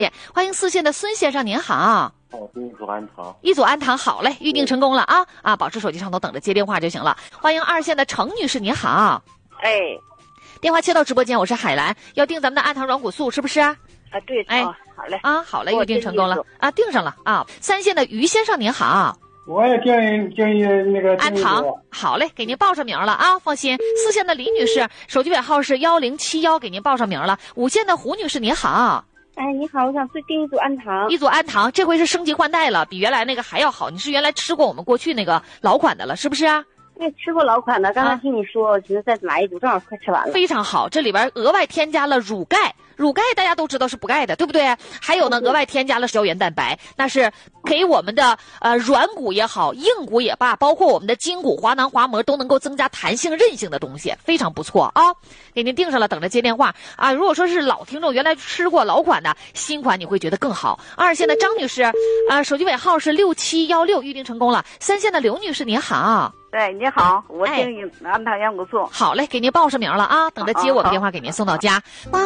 欢迎4线的孙先生，您好。 一组安堂， 一组安堂，好嘞，预定成功了啊！保持手机上头等着接电话就行了。欢迎2线的程女士，您好。 哎， 电话切到直播间，我是海兰，要订咱们的安堂软骨素是不是啊？ 对， 哎， 好嘞啊，好嘞，预定成功了啊，订上了啊。3线的于先生，您好。 我也订那个安堂，好嘞，给您报上名了啊，放心。4线的李女士，手机尾号是1071，给您报上名了。5线的胡女士，您好。 哎，你好，我想订一组安堂。 一组安堂，这回是升级换代了，比原来那个还要好。你是原来吃过我们过去那个老款的了，是不是啊？ 对，吃过老款的，刚才听你说，我觉得再来一组，正好快吃完了。 非常好，这里边额外添加了乳钙。乳钙大家都知道是补钙的，对不对？还有呢，额外添加了胶原蛋白，那是给我们的软骨也好，硬骨也罢，包括我们的筋骨、滑囊、滑膜都能够增加弹性、韧性的东西，非常不错啊！给您订上了，等着接电话啊！如果说是老听众，原来吃过老款的，新款你会觉得更好。2线的张女士，手机尾号是6716，预定成功了。3线的刘女士，您好。 对，你好，我订安堂软骨素。 好嘞，给您报上名了啊，等着接我们电话给您送到家。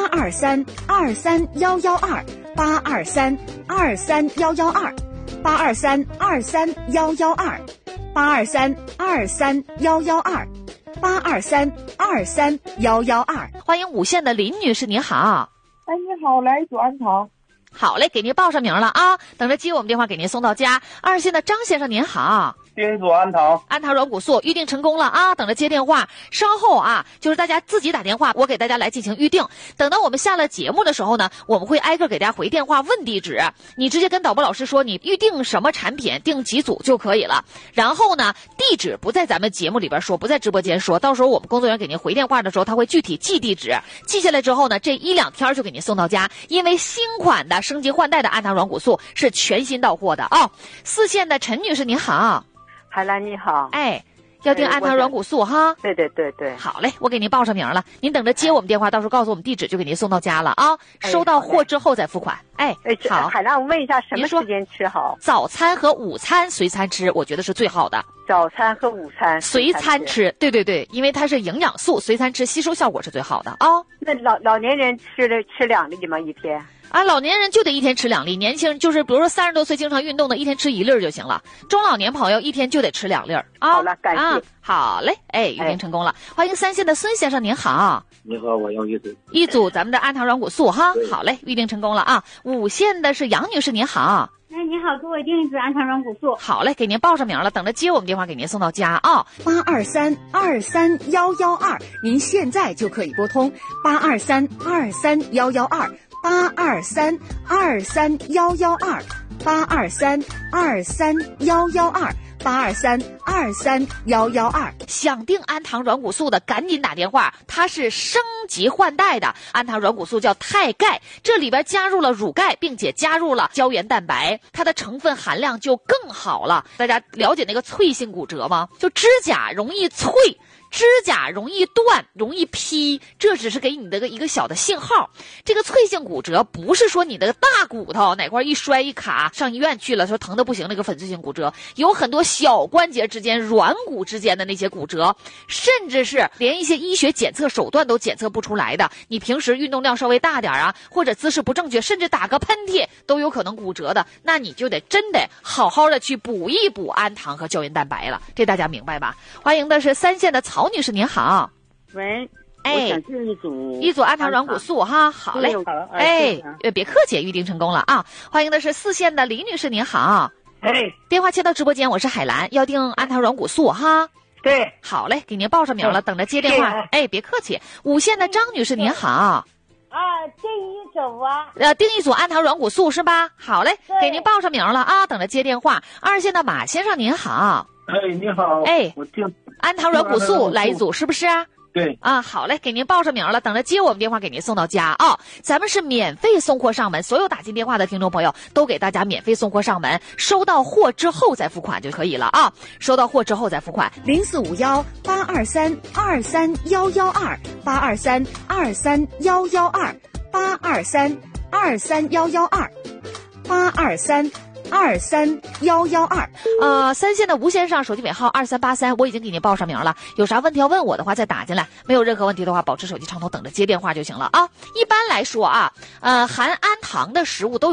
8232311282311282323112823231128， 欢迎5线的林女士，您好。 哎，你好，来一组安堂。 好嘞，给您报上名了啊，等着接我们电话给您送到家。2线的张先生，您好。 订一组安堂， 安堂软骨素预定成功了啊，等着接电话。稍后啊，就是大家自己打电话，我给大家来进行预定。等到我们下了节目的时候呢，我们会挨个给大家回电话问地址，你直接跟导播老师说你预定什么产品，订几组就可以了。然后呢，地址不在咱们节目里边说，不在直播间说，到时候我们工作人员给您回电话的时候，他会具体记地址，记下来之后呢，这1-2天就给您送到家。因为新款的升级换代的安堂软骨素是全新到货的啊。4线的陈女士，您好。 海兰你好， 哎，要订安堂软骨素哈？ 对对对对， 好嘞，我给您报上名了，您等着接我们电话，到时候告诉我们地址，就给您送到家了啊。收到货之后再付款。好。 海兰，我问一下，什么时间吃好？ 早餐和午餐随餐吃，我觉得是最好的。 早餐和午餐随餐吃，对对对，因为它是营养素，随餐吃吸收效果是最好的啊。 那老年人吃2粒吗？一天？ 啊，老年人就得一天吃2粒，年轻人就是比如说30多岁经常运动的，一天吃1粒就行了。中老年朋友一天就得吃2粒啊。 好了，感谢。 好嘞，预定成功了。欢迎3线的孙先生，您好。 你好，我要一组咱们的安堂软骨素哈。好嘞，预定成功了啊。5线的是杨女士，您好。 哎，你好，给我订一组安堂软骨素。 好嘞，给您报上名了，等着接我们电话给您送到家啊。 823231112，您现在就可以拨通8232311282311282323112823231122。 想订安堂软骨素的赶紧打电话，它是升级换代的安堂软骨素，叫钛钙，这里边加入了乳钙，并且加入了胶原蛋白，它的成分含量就更好了。大家了解那个脆性骨折吗？就指甲容易脆，指甲容易断，容易劈，这只是给你的一个小的信号。这个脆性骨折不是说你的大骨头哪块一摔一卡上医院去了，说疼得不行，那个粉碎性骨折，有很多小关节之间、软骨之间的那些骨折，甚至是连一些医学检测手段都检测不出来的。你平时运动量稍微大点啊，或者姿势不正确，甚至打个喷嚏都有可能骨折的，那你就得真得好好的去补一补安堂和胶原蛋白了。这大家明白吧？欢迎的是3线的曹女士，您好。 喂，我想订一组安堂软骨素哈。好嘞，别客气，预定成功了啊。欢迎的是4线的李女士，您好。电话切到直播间，我是海兰，要订安堂软骨素哈。 对， 好嘞，给您报上名了，等着接电话。别客气。5线的张女士，您好。 订一组啊。 订一组安堂软骨素是吧？好嘞，给您报上名了啊，等着接电话。2线的马先生，您好。 你好。我订安堂软骨素来一组是不是？ 对啊，好嘞，给您报上名了，等着接我们电话给您送到家啊。咱们是免费送货上门，所有打进电话的听众朋友都给大家免费送货上门，收到货之后再付款就可以了啊。收到货之后再付款。 0451823823112823231112，823231112，823231112。 23112。 三线的吴先生手机尾号2383，我已经给您报上名了。有啥问题要问我的话，再打进来。没有任何问题的话，保持手机畅通，等着接电话就行了啊。一般来说啊，含氨糖的食物都有